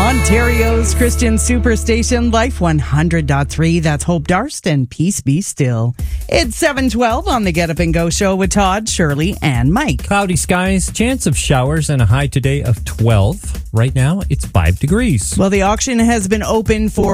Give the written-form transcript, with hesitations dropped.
Ontario's Christian Superstation, Life 100.3. That's Hope Darston. Peace be still. It's 7:12 on the Get Up and Go show with Todd, Shirley, and Mike. Cloudy skies, chance of showers, and a high today of 12. Right now, it's 5 degrees. Well, the auction has been open for